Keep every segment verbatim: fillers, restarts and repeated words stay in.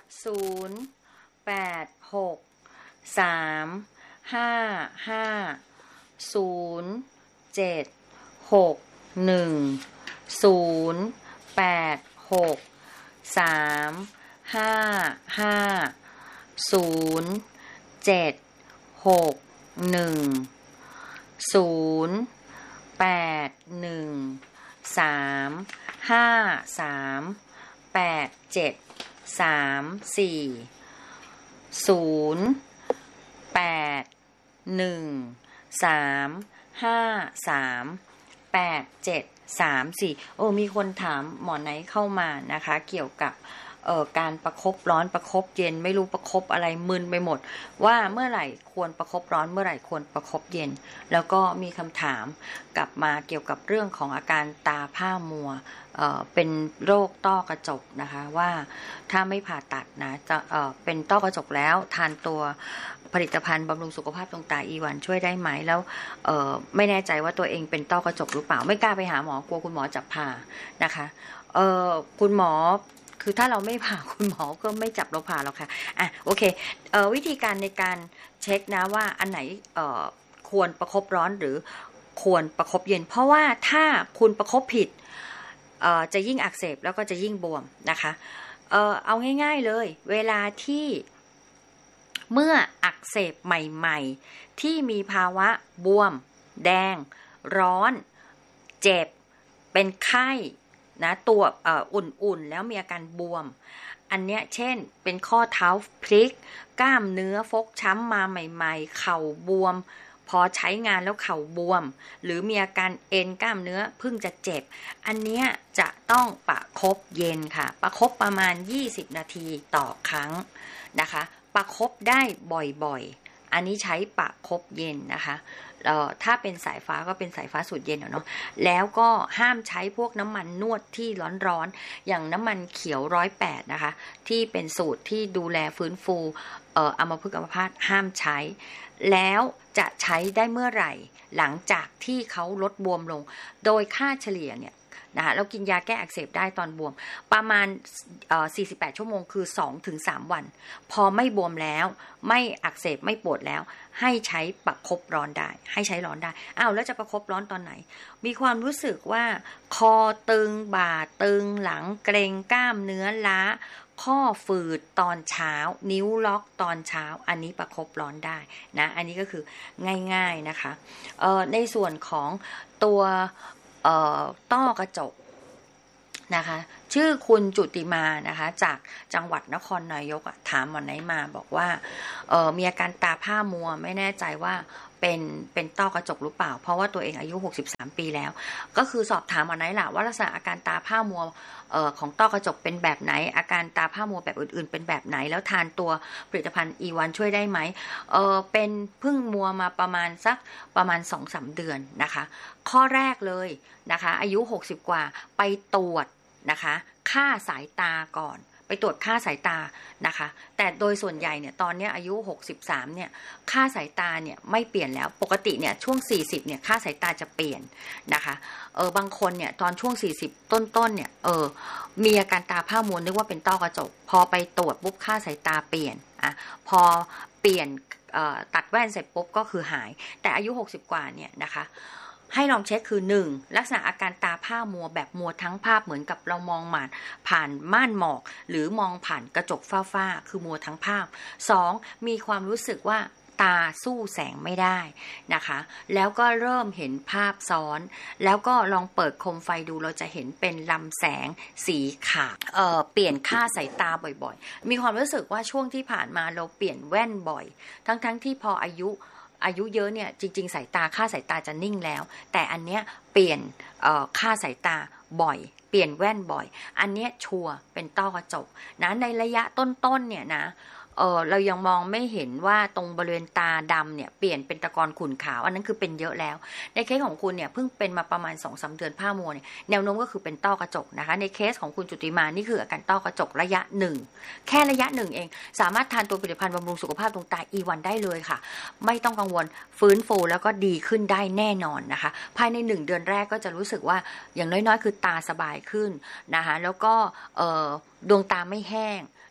ศูนย์แปดหกสามห้าห้าศูนย์เจ็ดหกหนึ่งศูนย์แปดหกสามห้าห้าศูนย์เจ็ดหกหนึ่งศูนย์แปดหนึ่งสามห้าสามแปดเจ็ดสามสี่ศูนย์แปดหนึ่งสามห้าสามแปดเจ็ดสามสี่โอ้มีคนถามหมอไหนเข้ามานะคะเกี่ยวกับเอ่อการประคบร้อนประคบเย็นไม่รู้ประคบอะไรมึนไปหมดว่าเมื่อไหร่ควรประคบร้อนเมื่อไหร่ควรประคบเย็นแล้วก็มีคำถามกลับมาเกี่ยวกับเรื่องของอาการตาผ้ามัวเอ่อเป็นโรคต้อกระจกนะคะว่าถ้าไม่ผ่าตัดนะจะเอ่อเป็นต้อกระจกแล้วทานตัวผลิตภัณฑ์บำรุงสุขภาพดวงตาอีวันช่วยได้ไหมแล้วเอ่อไม่แน่ใจว่าตัวเองเป็นต้อกระจกหรือเปล่าไม่กล้าไปหาหมอกลัวคุณหมอจับผ่านะคะเอ่อคุณหมอคือถ้าเราไม่ผ่าคุณหมอก็ไม่จับเราผ่าหรอกค่ะอ่ะโอเคเอ่อวิธีการในการเช็คนะว่าอันไหนเอ่อควรประคบร้อนหรือควรประคบเย็นเพราะว่าถ้าคุณประคบผิดเอ่อจะยิ่งอักเสบแล้วก็จะยิ่งบวมนะคะเอ่อเอาง่ายๆเลยเวลาที่เมื่ออักเสบใหม่ๆที่มีภาวะบวมแดงร้อนเจ็บเป็นไข้นะตัวเอ่ออุ่นๆแล้วมีอาการบวมอันเนี้ยเช่นเป็นข้อเท้าพลิกกล้ามเนื้อฟกช้ำมาใหม่ๆเข่าบวมพอใช้งานแล้วเข่าบวมหรือมีอาการเอ็นกล้ามเนื้อเพิ่งจะเจ็บอันเนี้ยจะต้องประคบเย็นค่ะประคบประมาณยี่สิบนาทีต่อครั้งนะคะประคบได้บ่อยๆอันนี้ใช้ประคบเย็นนะคะเอ่อถ้าเป็นสายฟ้าก็เป็นสายฟ้าสูตรเย็นเนาะแล้วก็ห้ามใช้พวกน้ำมันนวดที่ร้อนๆอย่างน้ำมันเขียวร้อยแปดนะคะที่เป็นสูตรที่ดูแลฟื้นฟูเอ่ออัมพฤกษ์อัมพาตห้ามใช้แล้วจะใช้ได้เมื่อไหร่หลังจากที่เขาลดบวมลงโดยค่าเฉลี่ยเนี่ยนะคะเรากินยาแก้อักเสบได้ตอนบวมประมาณเอ่อสี่สิบแปดชั่วโมงคือ สองถึงสาม วันพอไม่บวมแล้วไม่อักเสบไม่ปวดแล้วให้ใช้ประคบร้อนได้ให้ใช้ร้อนได้อ้าวแล้วจะประคบร้อนตอนไหนมีความรู้สึกว่าคอตึงบ่าตึงหลังเกร็งกล้ามเนื้อล้าข้อฝืดตอนเช้านิ้วล็อกตอนเช้าอันนี้ประคบร้อนได้นะอันนี้ก็คือง่ายๆนะคะเอ่อในส่วนของตัวเอ่อต้อกระจกนะคะชื่อคุณจุติมานะคะจากจังหวัดนครนายกถามหมอไหนมาบอกว่าเอ่อมีอาการตาผ้ามัวไม่แน่ใจว่าเป็นเป็นต้อกระจกหรือเปล่าเพราะว่าตัวเองอายุหกสิบสามปีแล้วก็คือสอบถามหมอไหนล่ะว่าลักษณะอาการตาผ้ามัวเอ่อของต้อกระจกเป็นแบบไหนอาการตาผ้ามัวแบบอื่นๆเป็นแบบไหนแล้วทานตัวผลิตภัณฑ์อีวันช่วยได้ไหมเอ่อเป็นเพิ่งมัวมาประมาณสักประมาณ สองถึงสาม เดือนนะคะข้อแรกเลยนะคะอายุหกสิบกว่าไปตรวจนะคะค่าสายตาก่อนไปตรวจค่าสายตานะคะแต่โดยส่วนใหญ่เนี่ยตอนนี้อายุหกสิบสามเนี่ยค่าสายตาเนี่ยไม่เปลี่ยนแล้วปกติเนี่ยช่วงสี่สิบเนี่ยค่าสายตาจะเปลี่ยนนะคะเออบางคนเนี่ยตอนช่วงสี่สิบต้นๆเนี่ยเออมีอาการตาผ้ามัวนึกว่าเป็นต้อกระจกพอไปตรวจปุ๊บค่าสายตาเปลี่ยนอ่ะพอเปลี่ยนตัดแว่นเสร็จปุ๊บก็คือหายแต่อายุหกสิบกว่าเนี่ยนะคะให้ลองเช็คคือหนึ่งลักษณะอาการตาผ้ามัวแบบมัวทั้งภาพเหมือนกับเรามองผ่านผ่านม่านหมอกหรือมองผ่านกระจกฝ้าๆคือมัวทั้งภาพสองมีความรู้สึกว่าตาสู้แสงไม่ได้นะคะแล้วก็เริ่มเห็นภาพซ้อนแล้วก็ลองเปิดโคมไฟดูเราจะเห็นเป็นลำแสงสีขาวเอ่อเปลี่ยนค่าสายตาบ่อยๆมีความรู้สึกว่าช่วงที่ผ่านมาเราเปลี่ยนแว่นบ่อยทั้งๆที่พออายุอายุเยอะเนี่ยจริงๆสายตาค่าสายตาจะนิ่งแล้วแต่อันเนี้ยเปลี่ยนค่าสายตาบ่อยเปลี่ยนแว่นบ่อยอันเนี้ยชัวร์เป็นต้อกระจกนะในระยะต้นๆเนี่ยนะเออเรายังมองไม่เห็นว่าตรงบริเวณตาดำเนี่ยเปลี่ยนเป็นตะกอนขุ่นขาวอันนั้นคือเป็นเยอะแล้วในเคสของคุณเนี่ยเพิ่งเป็นมาประมาณ สองถึงสาม เดือนผ้ามัวเนี่ยแนวโน้มก็คือเป็นต้อกระจกนะคะในเคสของคุณจุติมานี่คืออาการต้อกระจกระยะหนึ่งแค่ระยะหนึ่งเองสามารถทานตัวผลิตภัณฑ์บำรุงสุขภาพดวงตาอีวันได้เลยค่ะไม่ต้องกังวลฟื้นฟูแล้วก็ดีขึ้นได้แน่นอนนะคะภายในหนึ่งเดือนแรกก็จะรู้สึกว่าอย่างน้อยๆคือตาสบายขึ้นนะคะแล้วก็เอ่อดวงตาไม่แห้ง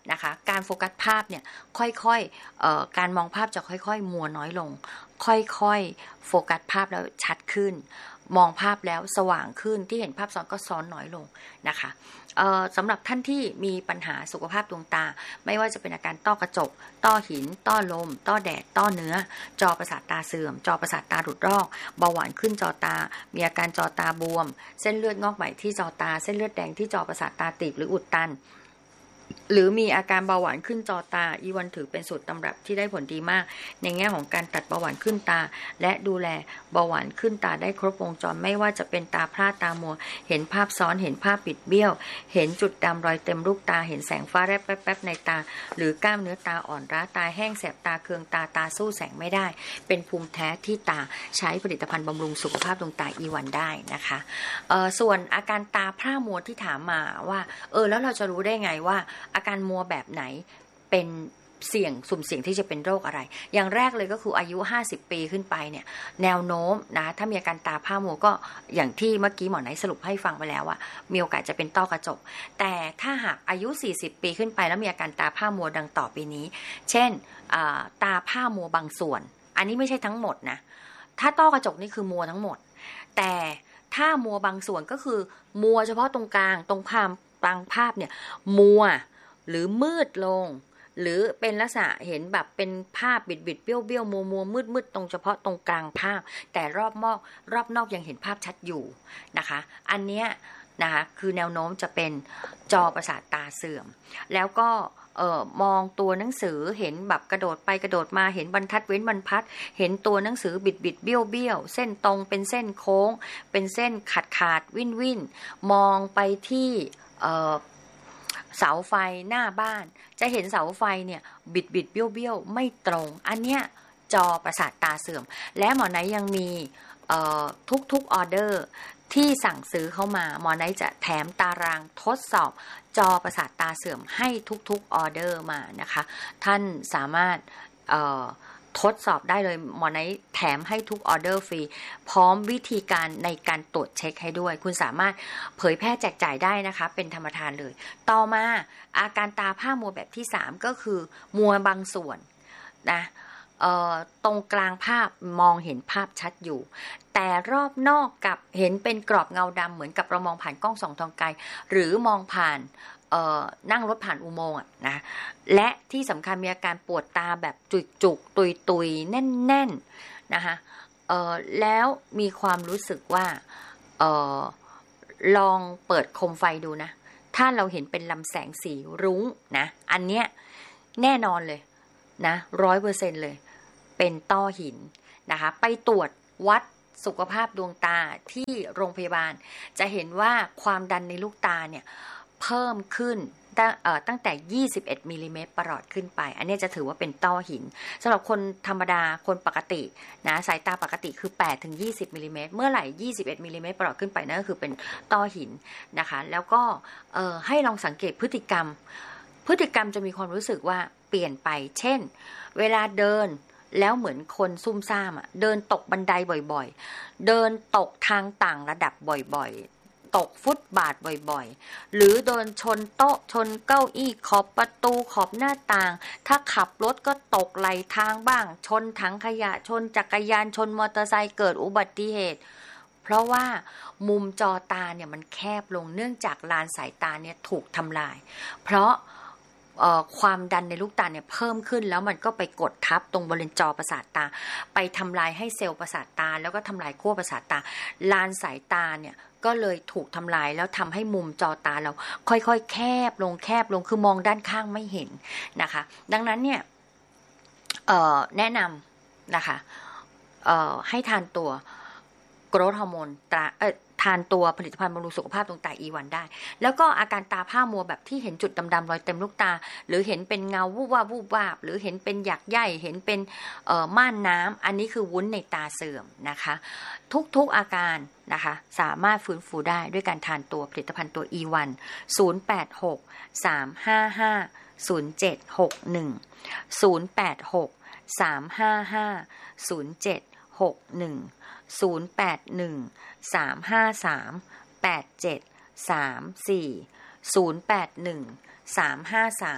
นะคะการโฟกัสภาพเนี่ยค่อยๆเอ่อการมองภาพจะค่อยๆมัวน้อยลงค่อยๆโฟกัสภาพแล้วชัดขึ้นมองภาพแล้วสว่างขึ้นที่เห็นภาพซ้อนก็ซ้อนน้อยลงนะคะสำหรับท่านที่มีปัญหาสุขภาพดวงตาไม่ว่าจะเป็นอาการต้อกระจกต้อหินต้อลมต้อแดดต้อเนื้อจอประสาทตาเสื่อมจอประสาทตาหลุดรอกเบาหวานขึ้นจอตามีอาการจอตาบวมเส้นเลือดงอกใหม่ที่จอตาเส้นเลือดแดงที่จอประสาทตาตีบหรืออุดตันหรือมีอาการเบาหวานขึ้นจอตาอีวันถือเป็นสูตรตำรับที่ได้ผลดีมากในแง่ของการตัดเบาหวานขึ้นตาและดูแลเบาหวานขึ้นตาได้ครบวงจรไม่ว่าจะเป็นตาพร่าตามัวเห็นภาพซ้อนเห็นภาพปิดเบี้ยวเห็นจุดดำรอยเต็มลูกตาเห็นแสงฟ้าแรบแป๊บๆในตาหรือกล้ามเนื้อตาอ่อนล้าตาแห้งแสบตาเคืองตาตาสู้แสงไม่ได้เป็นภูมิแพ้ที่ตาใช้ผลิตภัณฑ์บำรุงสุขภาพดวงตาอีวันได้นะคะเอ่อส่วนอาการตาพร่ามัวที่ถามมาว่าเออแล้วเราจะรู้ได้ไงว่าอาการมัวแบบไหนเป็นเสี่ยงสุ่มเสี่ยงที่จะเป็นโรคอะไรอย่างแรกเลยก็คืออายุห้าสิบปีขึ้นไปเนี่ยแนวโน้มนะถ้ามีอาการตาพร่ามัวก็อย่างที่เมื่อกี้หมอไหนสรุปให้ฟังไปแล้วอะมีโอกาสจะเป็นต้อกระจกแต่ถ้าหากอายุสี่สิบปีขึ้นไปแล้วมีอาการตาพร่ามัวดังต่อไปนี้เช่นตาพร่ามัวบางส่วนอันนี้ไม่ใช่ทั้งหมดนะถ้าต้อกระจกนี่คือมัวทั้งหมดแต่ถ้ามัวบางส่วนก็คือมัวเฉพาะตรงกลางตรงภาพบางภาพเนี่ยมัวหรือมืดลงหรือเป็นลักษณะเห็นแบบเป็นภาพบิดบิดเบี้ยวเบี้ยวมัวมัวมืดมืดตรงเฉพาะตรงกลางภาพแต่รอบนอกรอบนอกยังเห็นภาพชัดอยู่นะคะอันเนี้ยนะคะคือแนวโน้มจะเป็นจอประสาทตาเสื่อมแล้วก็เอ่อมองตัวหนังสือเห็นแบบกระโดดไปกระโดดมาเห็นบรรทัดเว้นบรรทัดเห็นตัวหนังสือบิดบิดเบี้ยวเบี้ยวเส้นตรงเป็นเส้นโค้งเป็นเส้นขาดขาดวินวินมองไปที่เอ่อเสาไฟหน้าบ้านจะเห็นเสาไฟเนี่ยบิดบิดเบี้ยวเบี้ยวไม่ตรงอันเนี้ยจอประสาทตาเสื่อมและหมอไหนยังมีเอ่อทุกๆออเดอร์ที่สั่งซื้อเข้ามาหมอไหนจะแถมตารางทดสอบจอประสาทตาเสื่อมให้ทุกๆออเดอร์มานะคะท่านสามารถเอ่อทดสอบได้เลยหมอไหนแถมให้ทุกออเดอร์ฟรีพร้อมวิธีการในการตรวจเช็คให้ด้วยคุณสามารถเผยแพร่แจกจ่ายได้นะคะเป็นธรรมทานเลยต่อมาอาการตาผ้ามัวแบบที่สามก็คือมัวบางส่วนนะเอ่อตรงกลางภาพมองเห็นภาพชัดอยู่แต่รอบนอกกับเห็นเป็นกรอบเงาดำเหมือนกับเรามองผ่านกล้องส่องทางไกลหรือมองผ่านเอ่อนั่งรถผ่านอุโมงค์อะนะและที่สำคัญมีอาการปวดตาแบบจุกจุกตุยตุยแน่นแน่นนะคะเอ่อแล้วมีความรู้สึกว่าเอ่อลองเปิดโคมไฟดูนะถ้าเราเห็นเป็นลำแสงสีรุ้งนะอันเนี้ยแน่นอนเลยนะร้อยเปอร์เซ็นต์เลยเป็นต้อหินนะคะไปตรวจวัดสุขภาพดวงตาที่โรงพยาบาลจะเห็นว่าความดันในลูกตาเนี่ยเพิ่มขึ้นตั้งแต่ยี่สิบเอ็ดมิลลิเมตรประหลอดขึ้นไปอันนี้จะถือว่าเป็นต้อหินสำหรับคนธรรมดาคนปกตินะสายตาปกติคือแปดถึงยี่สิบมิลลิเมตรเมื่อไหร่ยี่สิบเอ็ดมิลลิเมตรประหลอดขึ้นไปนั่นก็คือเป็นต้อหินนะคะแล้วก็เอ่อให้ลองสังเกตพฤติกรรมพฤติกรรมจะมีความรู้สึกว่าเปลี่ยนไปเช่นเวลาเดินแล้วเหมือนคนซุ่มซ่ามอ่ะเดินตกบันไดบ่อยๆเดินตกทางต่างระดับบ่อยๆตกฟุตบาทบ่อยๆหรือเดินชนโต๊ะชนเก้าอี้ขอบประตูขอบหน้าต่างถ้าขับรถก็ตกไหลทางบ้างชนถังขยะชนจักรยานชนมอเตอร์ไซค์เกิดอุบัติเหตุเพราะว่ามุมจอตาเนี่ยมันแคบลงเนื่องจากลานสายตาเนี่ยถูกทำลายเพราะความดันในลูกตาเนี่ยเพิ่มขึ้นแล้วมันก็ไปกดทับตรงบริเวณจอประสาทตาไปทำลายให้เซลล์ประสาทตาแล้วก็ทำลายขั้วประสาทตาลานสายตาเนี่ยก็เลยถูกทำลายแล้วทำให้มุมจอตาเราค่อยๆแคบลงแคบลงคือมองด้านข้างไม่เห็นนะคะดังนั้นเนี่ยแนะนำนะคะให้ทานตัวโกรทฮอร์โมนตราเอ่อทานตัวผลิตภัณฑ์บำรุงสุขภาพดวงตาอีวันได้แล้วก็อาการตาผ้ามัวแบบที่เห็นจุดดำๆรอยเต็มลูกตาหรือเห็นเป็นเงาวูบวาบวูบวาบหรือเห็นเป็นหยักใยเห็นเป็นเอ่อม่านน้ำอันนี้คือวุ้นในตาเสื่อมนะคะทุกๆอาการนะคะสามารถฟื้นฟูได้ด้วยการทานตัวผลิตภัณฑ์ตัวอีวัน ศูนย์ แปด หก สาม ห้า ห้า ศูนย์ เจ็ด หก หนึ่ง ศูนย์ แปด หก สาม ห้า ห้า ศูนย์ เจ็ด หก หนึ่ง ศูนย์ แปด หนึ่ง สาม ห้า สาม แปด เจ็ด สาม สี่ ศูนย์ แปด หนึ่ง สาม ห้า สาม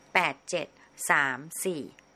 แปดเจ็ดสามสี่